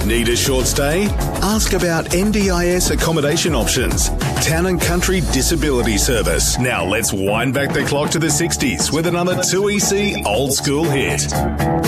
Need a short stay? Ask about NDIS accommodation options. Town and Country Disability Service. Now let's wind back the clock to the 60s with another 2EC old school hit.